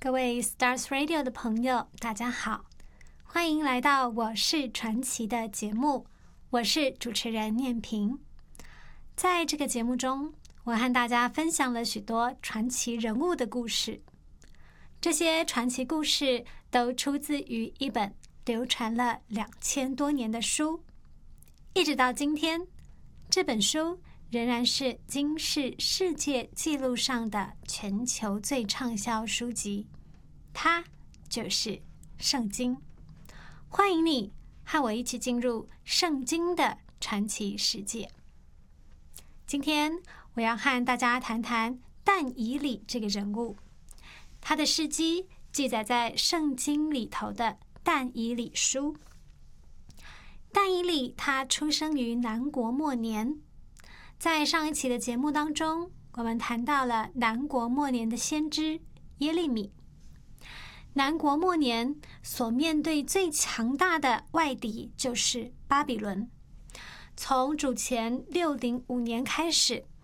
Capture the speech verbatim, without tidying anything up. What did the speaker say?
各位 Stars Radio 的朋友，大家好，欢迎来到我是传奇的节目，我是主持人念萍。在这个节目中，我和大家分享了许多传奇人物的故事，这些传奇故事都出自于一本流传了两千多年的书，一直到今天，这本书仍然是金氏世界纪录上的全球最畅销书籍，它就是圣经。欢迎你和我一起进入圣经的传奇世界。今天我要和大家谈谈但以理这个人物，他的事迹记载在圣经里头的但以理书。但以理他出生于南国末年，在上一期的节目当中，我们谈到了南国末年的先知耶利米。南国末年所面对最强大的外敌就是巴比伦。从主前六零五年开始，